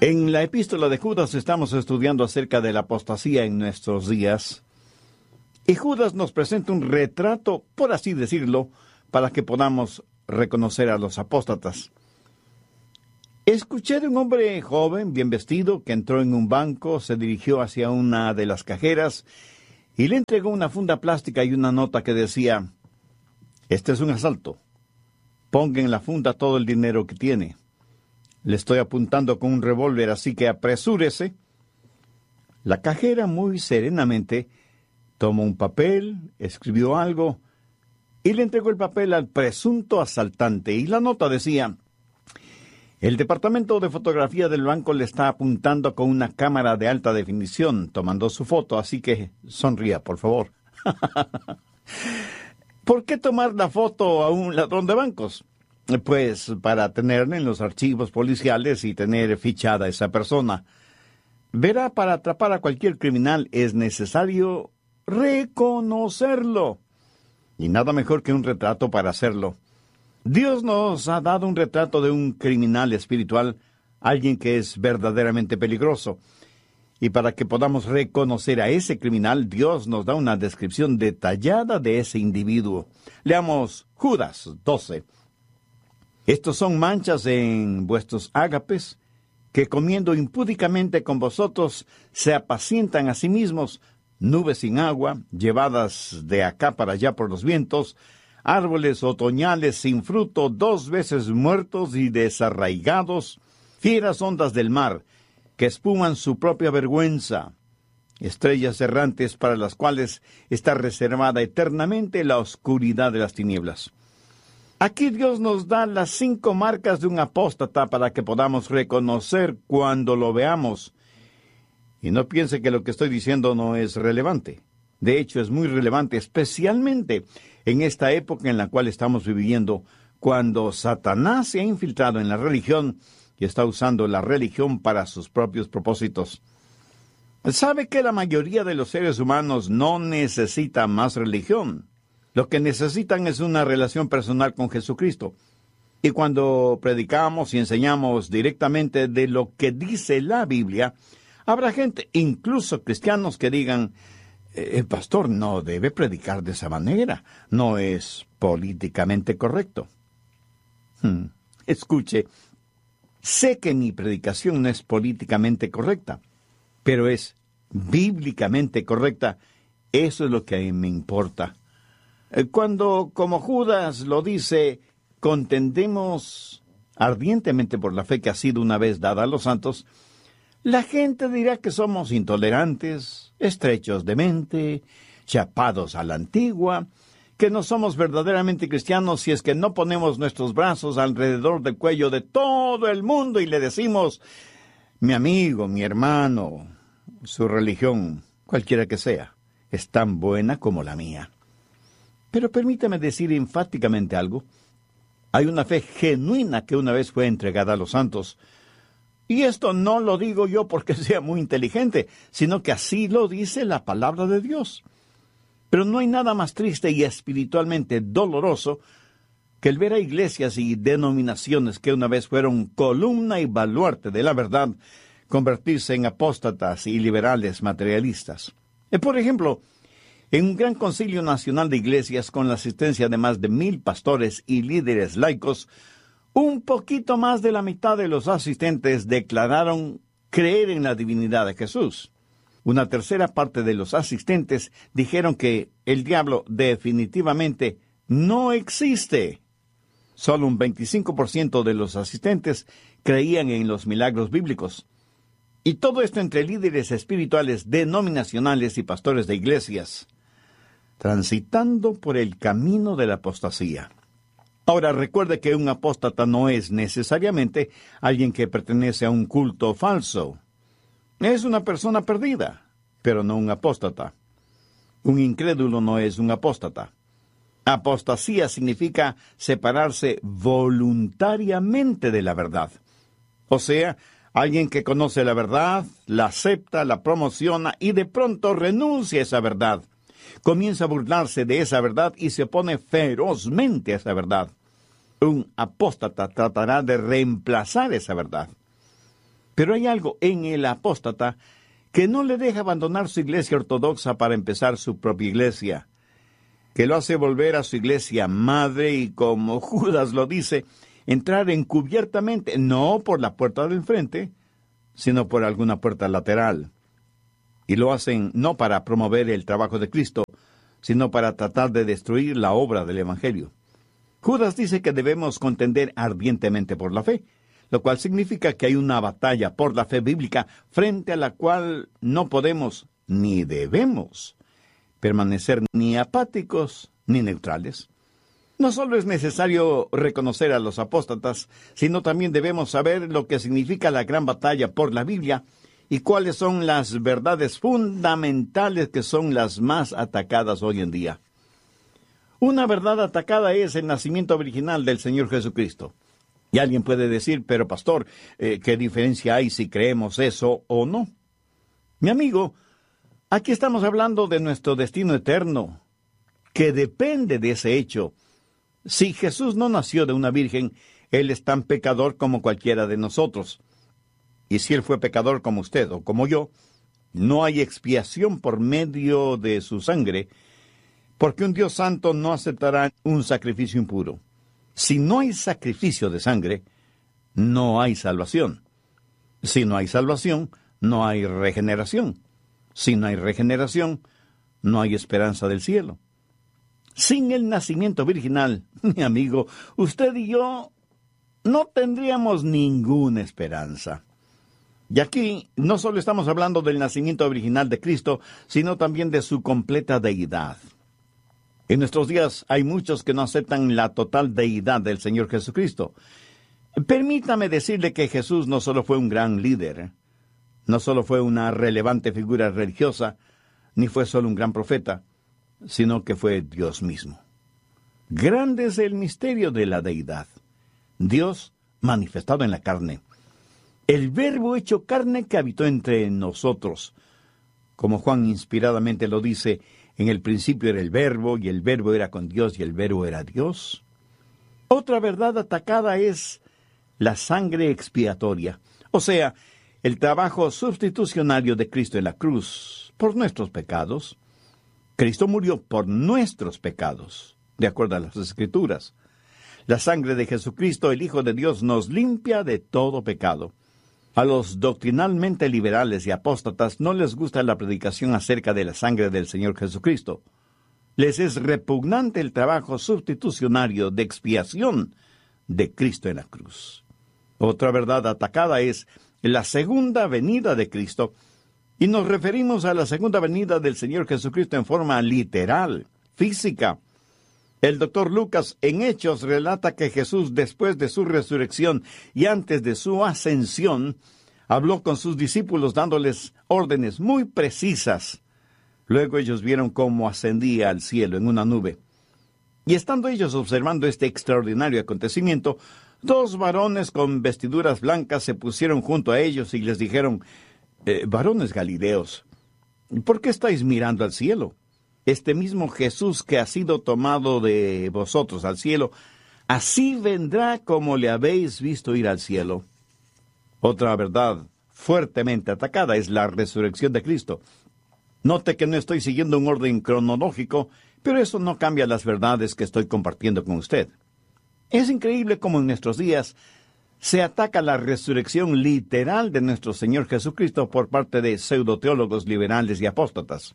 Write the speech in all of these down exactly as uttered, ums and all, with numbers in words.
En la epístola de Judas estamos estudiando acerca de la apostasía en nuestros días. Y Judas nos presenta un retrato, por así decirlo, para que podamos reconocer a los apóstatas. Escuché de un hombre joven, bien vestido, que entró en un banco, se dirigió hacia una de las cajeras y le entregó una funda plástica y una nota que decía: «Este es un asalto. Ponga en la funda todo el dinero que tiene. Le estoy apuntando con un revólver, así que apresúrese». La cajera muy serenamente tomó un papel, escribió algo y le entregó el papel al presunto asaltante. Y la nota decía: «El departamento de fotografía del banco le está apuntando con una cámara de alta definición, tomando su foto, así que sonría, por favor». ¿Por qué tomar la foto a un ladrón de bancos? Pues para tenerla en los archivos policiales y tener fichada a esa persona. Verá, para atrapar a cualquier criminal es necesario reconocerlo. Y nada mejor que un retrato para hacerlo. Dios nos ha dado un retrato de un criminal espiritual, alguien que es verdaderamente peligroso. Y para que podamos reconocer a ese criminal, Dios nos da una descripción detallada de ese individuo. Leamos Judas doce. «Estos son manchas en vuestros ágapes, que comiendo impúdicamente con vosotros se apacientan a sí mismos, nubes sin agua, llevadas de acá para allá por los vientos, árboles otoñales sin fruto, dos veces muertos y desarraigados, fieras ondas del mar, que espuman su propia vergüenza, estrellas errantes para las cuales está reservada eternamente la oscuridad de las tinieblas». Aquí Dios nos da las cinco marcas de un apóstata para que podamos reconocer cuando lo veamos. Y no piense que lo que estoy diciendo no es relevante. De hecho, es muy relevante, especialmente en esta época en la cual estamos viviendo, cuando Satanás se ha infiltrado en la religión y está usando la religión para sus propios propósitos. ¿Sabe que la mayoría de los seres humanos no necesita más religión? Lo que necesitan es una relación personal con Jesucristo. Y cuando predicamos y enseñamos directamente de lo que dice la Biblia, habrá gente, incluso cristianos, que digan: el pastor no debe predicar de esa manera, no es políticamente correcto. Hmm. Escuche, sé que mi predicación no es políticamente correcta, pero es bíblicamente correcta. Eso es lo que a mí me importa. Cuando, como Judas lo dice, contendemos ardientemente por la fe que ha sido una vez dada a los santos, la gente dirá que somos intolerantes, estrechos de mente, chapados a la antigua, que no somos verdaderamente cristianos si es que no ponemos nuestros brazos alrededor del cuello de todo el mundo y le decimos: mi amigo, mi hermano, su religión, cualquiera que sea, es tan buena como la mía. Pero permítame decir enfáticamente algo. Hay una fe genuina que una vez fue entregada a los santos. Y esto no lo digo yo porque sea muy inteligente, sino que así lo dice la palabra de Dios. Pero no hay nada más triste y espiritualmente doloroso que el ver a iglesias y denominaciones que una vez fueron columna y baluarte de la verdad convertirse en apóstatas y liberales materialistas. Por ejemplo, en un gran concilio nacional de iglesias con la asistencia de más de mil pastores y líderes laicos, un poquito más de la mitad de los asistentes declararon creer en la divinidad de Jesús. Una tercera parte de los asistentes dijeron que el diablo definitivamente no existe. Solo un veinticinco por ciento de los asistentes creían en los milagros bíblicos. Y todo esto entre líderes espirituales denominacionales y pastores de iglesias, transitando por el camino de la apostasía. Ahora, recuerde que un apóstata no es necesariamente alguien que pertenece a un culto falso. Es una persona perdida, pero no un apóstata. Un incrédulo no es un apóstata. Apostasía significa separarse voluntariamente de la verdad. O sea, alguien que conoce la verdad, la acepta, la promociona y de pronto renuncia a esa verdad. Comienza a burlarse de esa verdad y se opone ferozmente a esa verdad. Un apóstata tratará de reemplazar esa verdad. Pero hay algo en el apóstata que no le deja abandonar su iglesia ortodoxa para empezar su propia iglesia, que lo hace volver a su iglesia madre y, como Judas lo dice, entrar encubiertamente, no por la puerta del frente, sino por alguna puerta lateral. Y lo hacen no para promover el trabajo de Cristo, sino para tratar de destruir la obra del Evangelio. Judas dice que debemos contender ardientemente por la fe, lo cual significa que hay una batalla por la fe bíblica frente a la cual no podemos ni debemos permanecer ni apáticos ni neutrales. No solo es necesario reconocer a los apóstatas, sino también debemos saber lo que significa la gran batalla por la Biblia y cuáles son las verdades fundamentales que son las más atacadas hoy en día. Una verdad atacada es el nacimiento original del Señor Jesucristo. Y alguien puede decir, pero pastor, eh, ¿qué diferencia hay si creemos eso o no? Mi amigo, aquí estamos hablando de nuestro destino eterno, que depende de ese hecho. Si Jesús no nació de una virgen, Él es tan pecador como cualquiera de nosotros. Y si Él fue pecador como usted o como yo, no hay expiación por medio de su sangre, porque un Dios santo no aceptará un sacrificio impuro. Si no hay sacrificio de sangre, no hay salvación. Si no hay salvación, no hay regeneración. Si no hay regeneración, no hay esperanza del cielo. Sin el nacimiento virginal, mi amigo, usted y yo no tendríamos ninguna esperanza. Y aquí no solo estamos hablando del nacimiento original de Cristo, sino también de su completa deidad. En nuestros días hay muchos que no aceptan la total deidad del Señor Jesucristo. Permítame decirle que Jesús no solo fue un gran líder, no solo fue una relevante figura religiosa, ni fue solo un gran profeta, sino que fue Dios mismo. Grande es el misterio de la deidad. Dios manifestado en la carne. El Verbo hecho carne que habitó entre nosotros. Como Juan inspiradamente lo dice, en el principio era el Verbo, y el Verbo era con Dios, y el Verbo era Dios. Otra verdad atacada es la sangre expiatoria, o sea, el trabajo sustitucionario de Cristo en la cruz por nuestros pecados. Cristo murió por nuestros pecados, de acuerdo a las Escrituras. La sangre de Jesucristo, el Hijo de Dios, nos limpia de todo pecado. A los doctrinalmente liberales y apóstatas no les gusta la predicación acerca de la sangre del Señor Jesucristo. Les es repugnante el trabajo sustitucionario de expiación de Cristo en la cruz. Otra verdad atacada es la segunda venida de Cristo, y nos referimos a la segunda venida del Señor Jesucristo en forma literal, física. El doctor Lucas en Hechos relata que Jesús, después de su resurrección y antes de su ascensión, habló con sus discípulos dándoles órdenes muy precisas. Luego ellos vieron cómo ascendía al cielo en una nube. Y estando ellos observando este extraordinario acontecimiento, dos varones con vestiduras blancas se pusieron junto a ellos y les dijeron, eh, varones galileos, ¿por qué estáis mirando al cielo? Este mismo Jesús que ha sido tomado de vosotros al cielo, así vendrá como le habéis visto ir al cielo. Otra verdad fuertemente atacada es la resurrección de Cristo. Note que no estoy siguiendo un orden cronológico, pero eso no cambia las verdades que estoy compartiendo con usted. Es increíble cómo en nuestros días se ataca la resurrección literal de nuestro Señor Jesucristo por parte de pseudoteólogos liberales y apóstatas.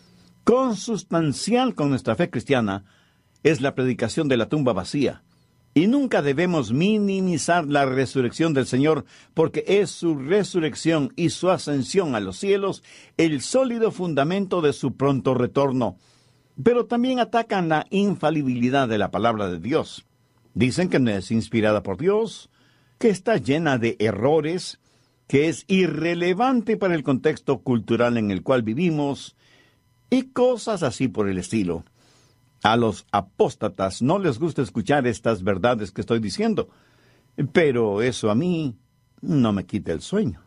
Consustancial con nuestra fe cristiana es la predicación de la tumba vacía, y nunca debemos minimizar la resurrección del Señor, porque es su resurrección y su ascensión a los cielos el sólido fundamento de su pronto retorno. Pero también atacan la infalibilidad de la palabra de Dios. Dicen que no es inspirada por Dios, que está llena de errores, que es irrelevante para el contexto cultural en el cual vivimos, y cosas así por el estilo. A los apóstatas no les gusta escuchar estas verdades que estoy diciendo, pero eso a mí no me quita el sueño.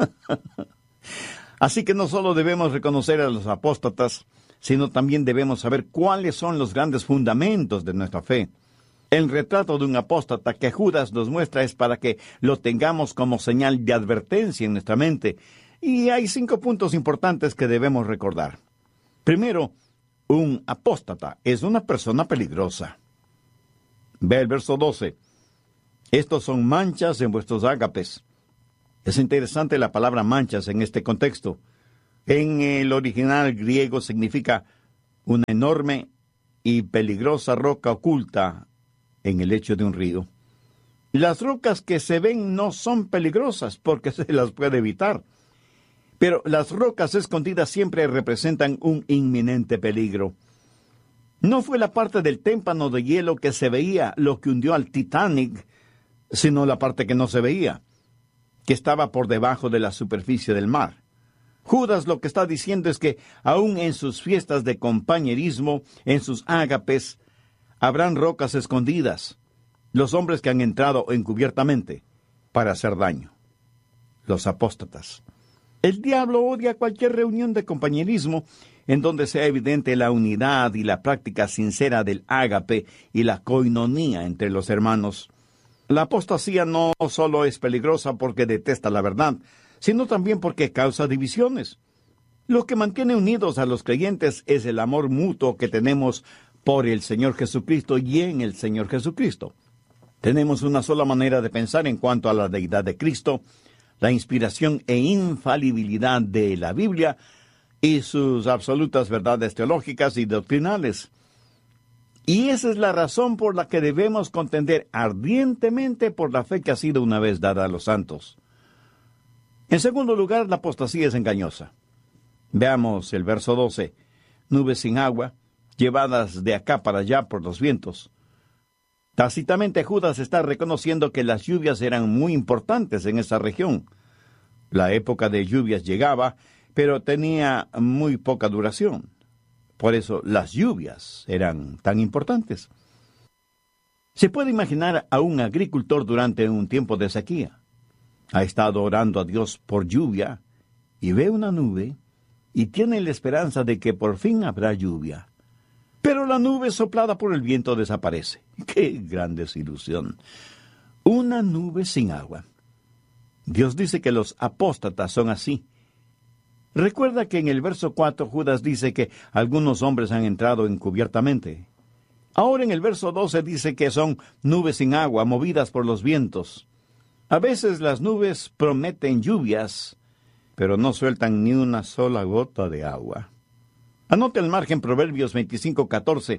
Así que no solo debemos reconocer a los apóstatas, sino también debemos saber cuáles son los grandes fundamentos de nuestra fe. El retrato de un apóstata que Judas nos muestra es para que lo tengamos como señal de advertencia en nuestra mente. Y hay cinco puntos importantes que debemos recordar. Primero, un apóstata es una persona peligrosa. Ve el verso doce. Estos son manchas en vuestros ágapes. Es interesante la palabra manchas en este contexto. En el original griego significa una enorme y peligrosa roca oculta en el lecho de un río. Las rocas que se ven no son peligrosas porque se las puede evitar. Pero las rocas escondidas siempre representan un inminente peligro. No fue la parte del témpano de hielo que se veía lo que hundió al Titanic, sino la parte que no se veía, que estaba por debajo de la superficie del mar. Judas lo que está diciendo es que aún en sus fiestas de compañerismo, en sus ágapes, habrán rocas escondidas, los hombres que han entrado encubiertamente para hacer daño, los apóstatas. El diablo odia cualquier reunión de compañerismo en donde sea evidente la unidad y la práctica sincera del ágape y la coinonía entre los hermanos. La apostasía no solo es peligrosa porque detesta la verdad, sino también porque causa divisiones. Lo que mantiene unidos a los creyentes es el amor mutuo que tenemos por el Señor Jesucristo y en el Señor Jesucristo. Tenemos una sola manera de pensar en cuanto a la deidad de Cristo, la inspiración e infalibilidad de la Biblia y sus absolutas verdades teológicas y doctrinales. Y esa es la razón por la que debemos contender ardientemente por la fe que ha sido una vez dada a los santos. En segundo lugar, la apostasía es engañosa. Veamos el verso doce. Nubes sin agua, llevadas de acá para allá por los vientos. Tácitamente Judas está reconociendo que las lluvias eran muy importantes en esa región. La época de lluvias llegaba, pero tenía muy poca duración. Por eso las lluvias eran tan importantes. Se puede imaginar a un agricultor durante un tiempo de sequía. Ha estado orando a Dios por lluvia y ve una nube y tiene la esperanza de que por fin habrá lluvia. Pero la nube soplada por el viento desaparece. ¡Qué gran desilusión! Una nube sin agua. Dios dice que los apóstatas son así. Recuerda que en el verso cuatro Judas dice que algunos hombres han entrado encubiertamente. Ahora en el verso doce dice que son nubes sin agua, movidas por los vientos. A veces las nubes prometen lluvias, pero no sueltan ni una sola gota de agua. Anote al margen Proverbios veinticinco catorce.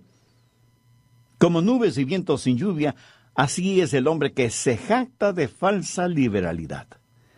Como nubes y vientos sin lluvia, así es el hombre que se jacta de falsa liberalidad.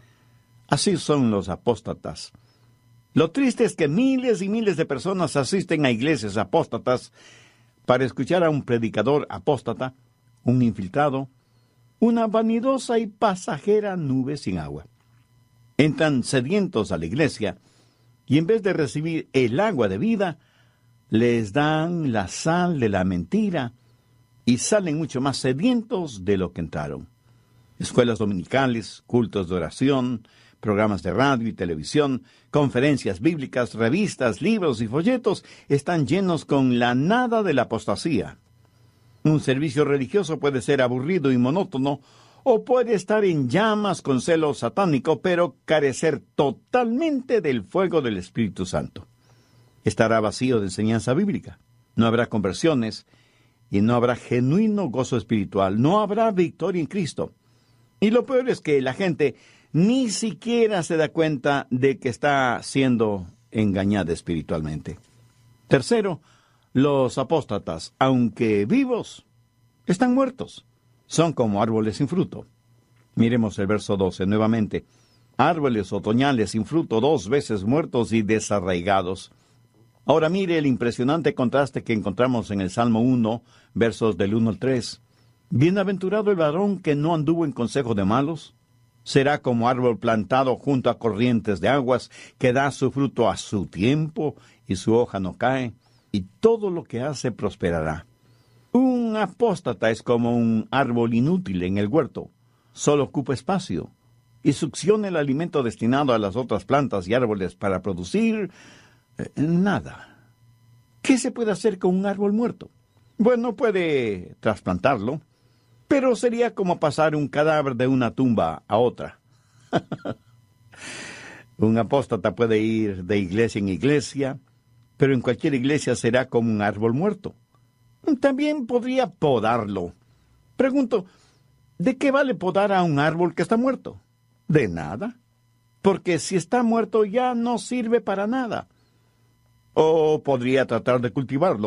Así son los apóstatas. Lo triste es que miles y miles de personas asisten a iglesias apóstatas para escuchar a un predicador apóstata, un infiltrado, una vanidosa y pasajera nube sin agua. Entran sedientos a la iglesia y en vez de recibir el agua de vida, les dan la sal de la mentira y salen mucho más sedientos de lo que entraron. Escuelas dominicales, cultos de oración, programas de radio y televisión, conferencias bíblicas, revistas, libros y folletos están llenos con la nada de la apostasía. Un servicio religioso puede ser aburrido y monótono, o puede estar en llamas con celo satánico, pero carecer totalmente del fuego del Espíritu Santo. Estará vacío de enseñanza bíblica. No habrá conversiones y no habrá genuino gozo espiritual. No habrá victoria en Cristo. Y lo peor es que la gente ni siquiera se da cuenta de que está siendo engañada espiritualmente. Tercero, los apóstatas, aunque vivos, están muertos. Son como árboles sin fruto. Miremos el verso doce nuevamente. Árboles otoñales sin fruto, dos veces muertos y desarraigados. Ahora mire el impresionante contraste que encontramos en el Salmo uno, versos del uno al tres. Bienaventurado el varón que no anduvo en consejo de malos. Será como árbol plantado junto a corrientes de aguas, que da su fruto a su tiempo y su hoja no cae, y todo lo que hace prosperará. Un apóstata es como un árbol inútil en el huerto. Solo ocupa espacio y succiona el alimento destinado a las otras plantas y árboles para producir eh, nada. ¿Qué se puede hacer con un árbol muerto? Bueno, puede trasplantarlo, pero sería como pasar un cadáver de una tumba a otra. Un apóstata puede ir de iglesia en iglesia, pero en cualquier iglesia será como un árbol muerto. También podría podarlo. Pregunto, ¿de qué vale podar a un árbol que está muerto? De nada, porque si está muerto ya no sirve para nada. O podría tratar de cultivarlo